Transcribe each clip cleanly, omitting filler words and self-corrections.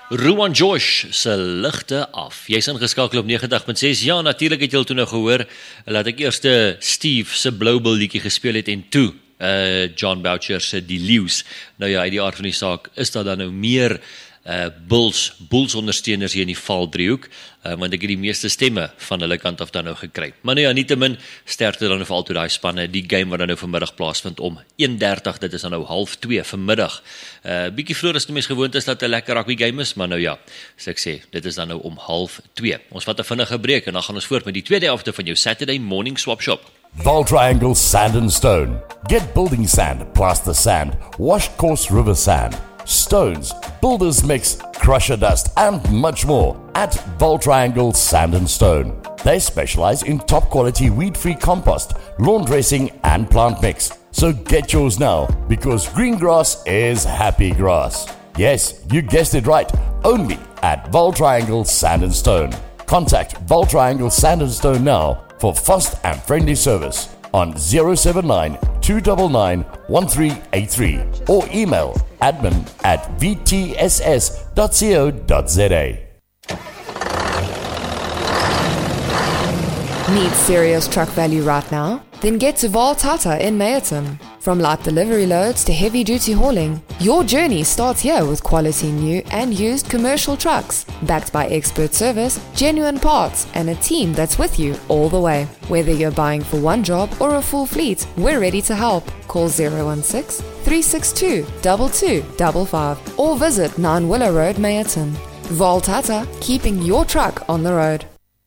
Rowan Josh se ligte af. Jy's ingeskakel op 90.6. Ja, natuurlik het jy al toe nou gehoor, laat ek eers Steve se Blue Bull liedjie gespeel het en toe John Boucher se Die Leeu's. Nou ja, uit die aard van die saak is daar dan nou meer Bulls ondersteuners hier in die Valdriehoek, want ek het die meeste stemme van hulle kant af dan nou gekry. Maar nou ja, nietemin, sterkte dan nou vir altyd daai spanne, die game wat dan nou vanmiddag plaasvind om 1:30, dit is dan nou 1:30 vanmiddag. Bietjie vroeër as die mens gewoond is dat 'n lekker rugby game is, maar nou ja, so ek sê, dit is dan nou om 1:30. Ons vat 'n vinnige breek en dan gaan ons voort met die tweede helfte van jou Saturday Morning Swap Shop. Val Triangle Sand and Stone. Get building sand, plaster sand, washed coarse river sand, stones, builder's mix, crusher dust, and much more at Val Triangle Sand and Stone. They specialize in top quality weed-free compost, lawn dressing, and plant mix. So get yours now, because green grass is happy grass. Yes, you guessed it right. Only at Val Triangle Sand and Stone. Contact Val Triangle Sand and Stone now for fast and friendly service on 079 299 1383 or email admin@vtss.co.za. Need serious truck value right now? Then get to Val Tata in Mayerton. From light delivery loads to heavy duty hauling, your journey starts here with quality new and used commercial trucks, backed by expert service, genuine parts, and a team that's with you all the way. Whether you're buying for one job or a full fleet, we're ready to help. Call 016 362 2255 or visit 9 Willow Road, Mayerton. Val Tata, keeping your truck on the road.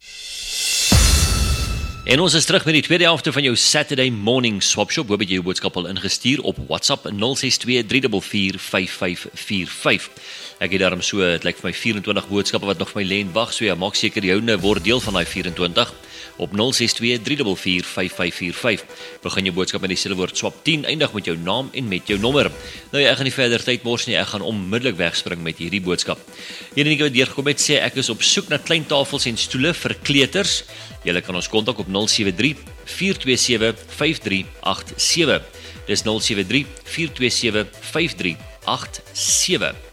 En ons is terug met die tweede helfte van jou Saturday Morning Swap Shop. Hoop het jy jou boodskap al ingestuur op WhatsApp 062 344 5545. Ek het daarom so, het lyk vir my 24 boodskappe wat nog vir my lê en wag, so ja, maak seker joune word deel van daai 24 op 062 344 5545. Begin jou boodskap met die selwoord swap 10, eindig met jou naam en met jou nommer. Nou ja, ek gaan nie verder tyd mors nie, ek gaan onmiddellik wegspring met hierdie boodskap. Hierdie wat deurgekom het sê ek is op soek na klein tafels en stoele vir kleuters. Julle kan ons kontak op 073 427 5387. Dis 073 427 5387.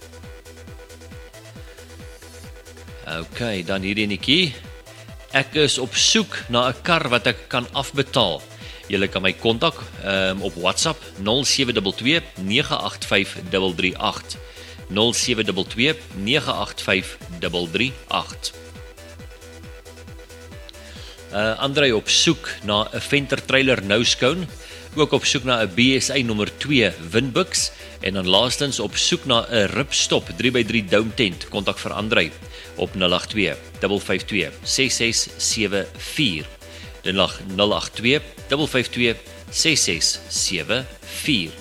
Ok, dan hierdie enetjie. Ek is op soek na 'n kar wat ek kan afbetaal. Julle kan my kontak op WhatsApp 0722 985 338. 0722 985 338. Andrei op soek na 'n Venter trailer Nouskone, ook op soek na 'n BSA nommer 2 Windbuks en dan laastens op soek na 'n ripstop 3x3 dome tent. Kontak vir Andrei op 082 552 6674. Dan 082 552 6674.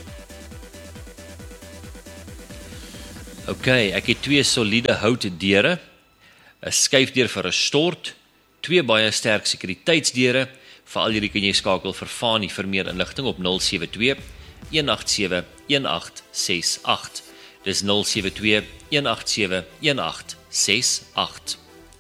Ok, ek het 2 soliede hout deure, 'n skuifdeur vir 'n stort, 2 baie sterk sekuriteitsdeure. Vir al hierdie kan jy skakel vir Fanie vir meer inligting op 072 187 1868. Dis 072 187 1868.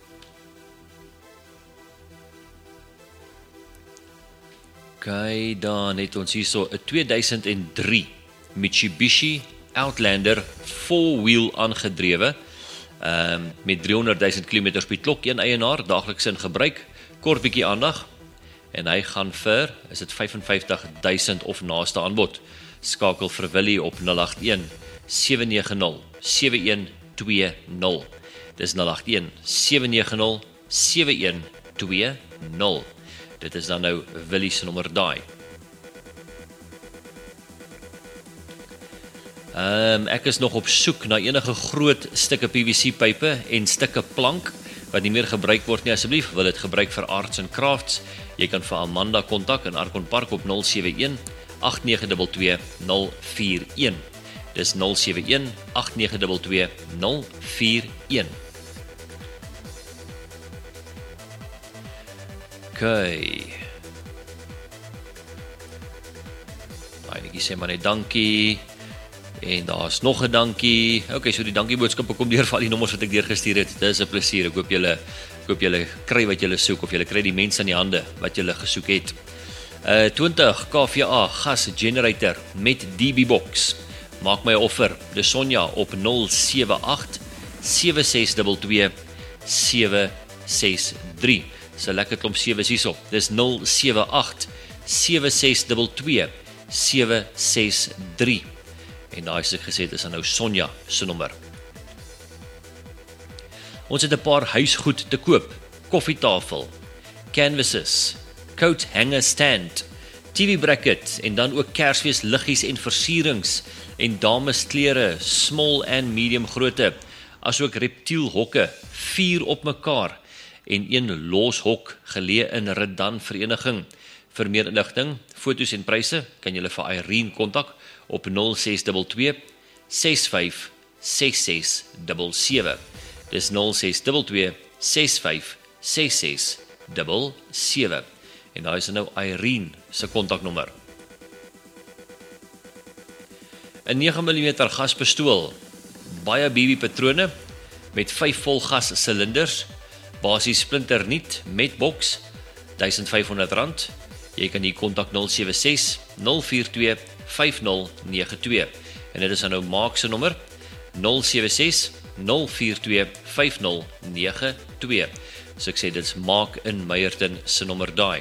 Ok, dan het ons hierso 'n 2003 Mitsubishi Outlander 4-wheel aangedrewe, met 300.000 km per klok, een eienaar, daagliks in gebruik, kort bietjie aandag, en hy gaan vir, is dit 55.000 of naaste aanbod. Skakel vir Willie op 081 790 7120. Dis 081 790 7120. Dit is dan nou Willie se nommer daai. Ek is nog op soek na enige groot stukke PVC-pype en stukke plank wat nie meer gebruik word nie. Asseblief, wil dit gebruik vir arts en crafts. Jy kan vir Amanda kontak in Arkon Park op 071 8922 041. Dis 071 8922 041. Ok. Daai sê maar net dankie. En daar's nog 'n dankie. Okay, so die dankieboodskappe kom deur vir al die nommers wat ek deurgestuur het. Dit is 'n plesier. Ek hoop julle kry wat julle soek of julle kry die mense in die hande wat julle gesoek het. 20 kVA gas generator met DB box. Maak my offer. Dis Sonja op 078 7622 763. So lekker klomp 7's hierop. Dis 078 7622 763. En daai is ek gesê, dis nou Sonja se nommer. Ons het 'n paar huisgoed te koop. Koffietafel, canvases, coat hanger stand, TV bracket en dan ook Kersfees liggies en versierings en damesklere, small en medium grootte, asook reptielhokke, 4 op mekaar en 1 los hok geleë in Redan Vereniging. Vir meer inligting, fotos en pryse kan julle vir Irene kontak op 0622 65 6677. Dis 0622 65 6677. En daar is nou Irene se kontaknommer. 'n 9mm gaspistool, baie BB patrone met 5 vol gas silinders, basies splinternuut met boks, R1500. Jy kan hier kontak 076 042 5092 en dit is nou Mark se nommer 076 042 5092. So ek sê dit's Mark in Meyerton se nommer daai.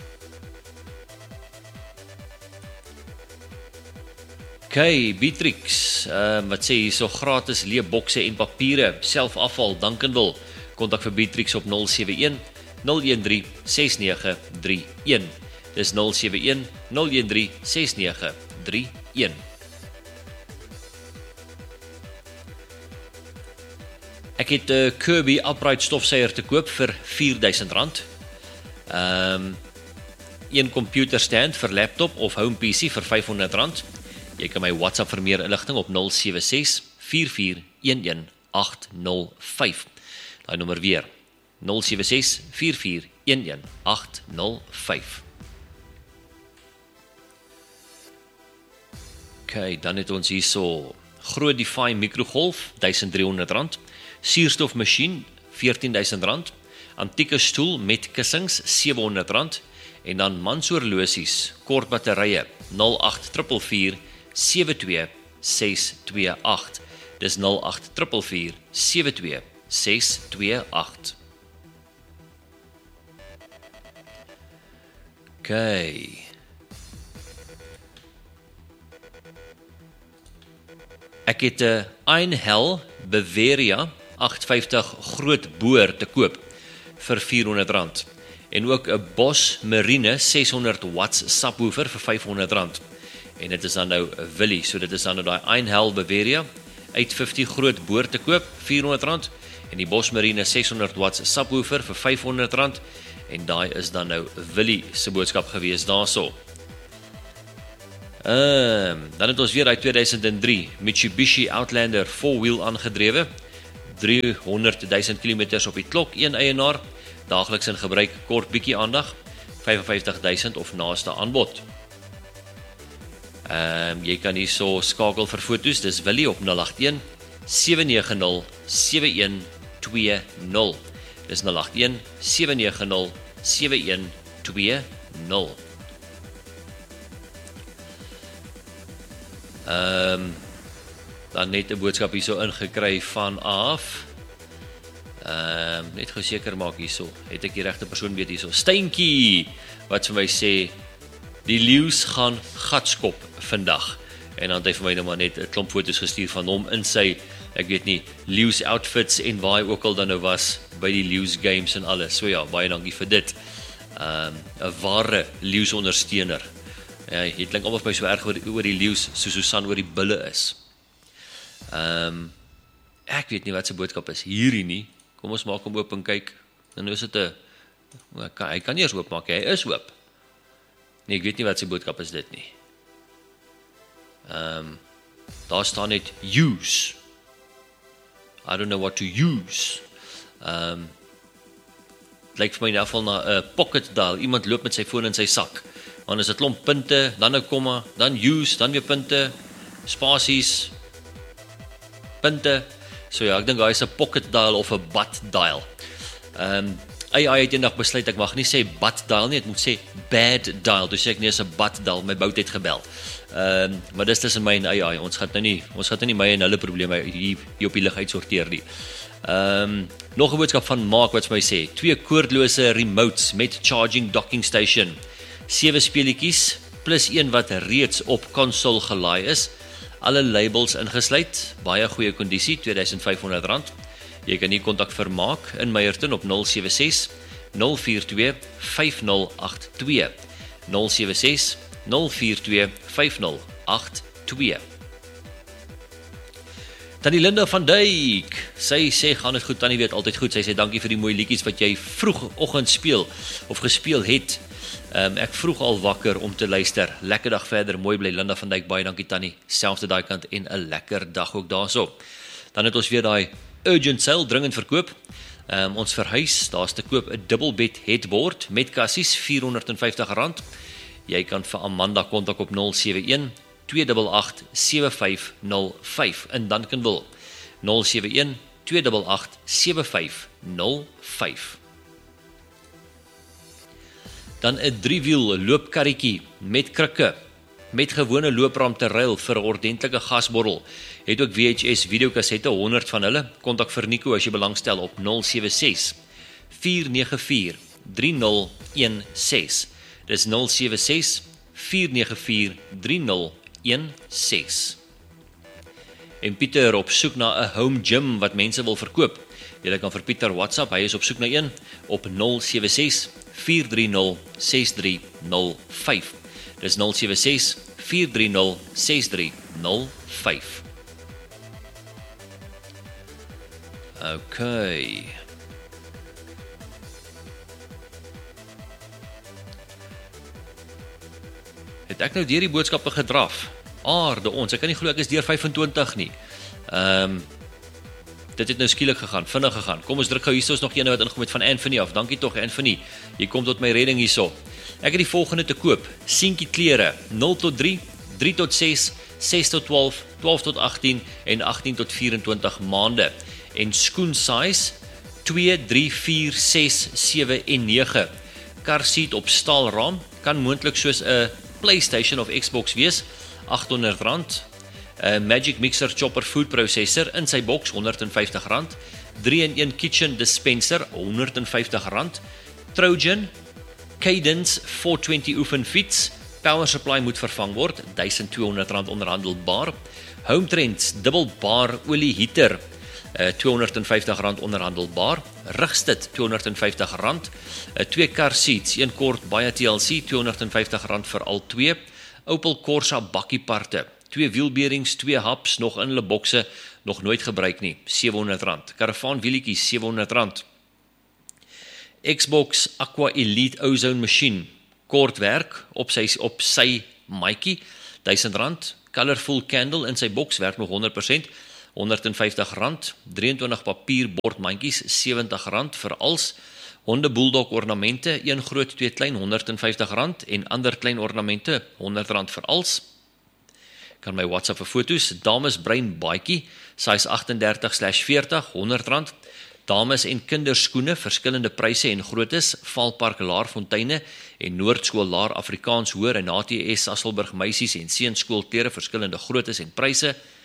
Okay, Beatrix, wat sê hier so gratis leebokse en papiere, selfafval, Duncanville. Kontak vir Beatrix op 071 013 6931. Dis 071 013 6931. Ek het 'n Kirby upright stofsuier te koop vir R4000. Een computerstand vir laptop of home PC vir R500. Jy kan my WhatsApp vir meer inligting op 076 44 11 805. Daai nommer weer 076 44 11 805. Okay, dan het ons hierso groot Defy mikrogolf R1300, suurstofmasjien R14000, antieke stoel met kussings R700 en dan manshorlosies, kort batterye 08444 72628. Dis 08444 72628. Okay. Ek het 'n Einhell Bavaria 850 groot boor te koop vir R400 en ook 'n Bosch Marine 600 watts subwoofer vir R500. En dit is dan nou 'n Willie, so dit is dan nou daai Einhell Bavaria 850 groot boor te koop R400 en die Bosch Marine 600 watts subwoofer vir R500 en daai is dan nou Willie se boodskap gewees daarso. Dan het ons weer uit 2003 Mitsubishi Outlander 4-wheel aangedrewe, 300.000 km op die klok, een eienaar, daagliks in gebruik, kort bietjie aandag, 55.000 of naaste aanbod. Jy kan hierso skakel vir foto's, dis Willie op 081 790 7120. Dis 081 790 7120. Dan net 'n boodskap hierso ingekry van af. Net geseker maak hierso. Het ek die regte persoon weet hierso. Steentjie wat vir my sê die leeu's gaan gatskop vandag. En dan het hy vir my nou maar net 'n klomp foto's gestuur van hom in sy, ek weet nie, leeu's outfits en waar hy ook al dan nou was by die leeu's games en alles. So ja, baie dankie vir dit. 'n Ware leeu's ondersteuner. Ja, jy klink almal vir my so erg oor die leeu's soos Susan oor die bulle is. Ek weet nie wat sy boodskap is hierdie nie. Kom ons maak hom oop en kyk. En nou is dit 'n hy kan nie eens oop maak, hy is oop. Nee, ek weet nie wat sy boodskap is dit nie. Daar staan net use. I don't know what to use. Lyk vir my in ieder geval na 'n pocket dial. Iemand loop met sy foon in sy sak. Dan is dit klomp punte, dan 'n komma, dan use, dan weer punte, spasies, punte. So ja, ek dink hy is 'n pocket dial of 'n butt dial. AI het eendag besluit ek mag nie sê butt dial nie, ek moet sê bad dial. Dus sê ek nie is 'n butt dial, my bout het gebel. Maar dis tussen my en AI. Ons gaan nou nie my en hulle probleme hier op die lig uitsorteer nie. Nog 'n boodskap van Mark wat vir my sê, 2 koordlose remotes met charging docking station, 7 speletjies plus 1 wat reeds op console gelaai is, alle labels ingesluit, baie goeie kondisie, R2500. Jy kan hier kontak vir Mark in Meyerton op 076 042 5082 076 042 5082. Tannie Linda van Dijk, sy sê gaan dit goed, Tannie weet altyd goed, sy sê dankie vir die mooi liedjies wat jy vroegoggend speel of gespeel het. Ek vroeg al wakker om te luister. Lekker dag verder, mooi bly Linda van Dijk, baie dankie Tannie. Selfde daai kant en 'n lekker dag ook daarso. Dan het ons weer daai urgent sale dringend verkoop. Ons verhuis, daar's te koop 'n dubbelbed headboard met kassies R450. Jy kan vir Amanda kontak op 071 288 7505 in Duncanville 071 288 7505. Dan 'n 3-wiel loopkarretjie met krikke, met gewone loopram te ruil vir 'n ordentlike gasbottel. Het ook VHS videokassette, 100 van hulle. Kontak vir Nico as jy belangstel op 076 494 3016. Dis 076 494 3016. En Pieter op soek na 'n home gym wat mense wil verkoop. Jy kan vir Pieter WhatsApp, hy is op soek na een op 076 430 6305. Dis 076 430 6305. Okay. Het ek nou deur die boodskappe gedraf? Aarde ons, ek kan nie glo ek is deur 25 nie. Dit het nou skielik gegaan, vinnig gegaan. Kom ons druk gou hierso is nog een wat ingekom het van Anthony af. Dankie tog Anthony. Jy kom tot my redding hierso. Ek het die volgende te koop. Seentjie klere 0 tot 3, 3 tot 6, 6 tot 12, 12 tot 18 en 18 tot 24 maande. En skoen size 2, 3, 4, 6, 7 en 9. Car seat op staalraam kan moontlik soos 'n PlayStation of Xbox wees, R800. Magic Mixer Chopper Food Processor in sy boks R150. 3-in-1 Kitchen Dispenser R150. Trojan Cadence 420 oefenfiets, power supply moet vervang word, R1200 onderhandelbaar. Home Trends dubbelbaar olie heater, R250 onderhandelbaar. Rigstit R250. 2 car seats, 1 kort baie TLC, R250 vir al 2. Opel Corsa bakkieparte, 2 wielbeerings, 2 hubs, nog in hulle bokse, nog nooit gebruik nie, R700. Caravan wielietjies, R700. Xbox Aqua Elite Ozone Machine, kort werk op sy maatjie, R1000. Colorful Candle in sy boks, werk nog 100%, R150. 23 papierbordmandjies, R70 vir als. Honde Bulldog ornamente, 1 groot, 2 klein, R150 en ander klein ornamente, R100 vir als. Kan my WhatsApp vir foto's. Dames bruin baadjie, size 38/40, R100. Dames en kinderskoene, verskillende pryse en groottes, Valpark Laarfonteine en Noordskool Laar Afrikaans Hoër en HTS Sasolburg meisies en seuns skoolklere, verskillende groottes en pryse.